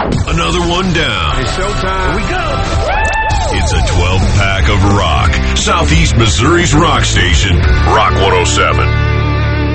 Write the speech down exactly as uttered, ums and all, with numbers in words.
Another one down. It's showtime. Here we go. It's a twelve pack of rock. Southeast Missouri's rock station, Rock one oh seven.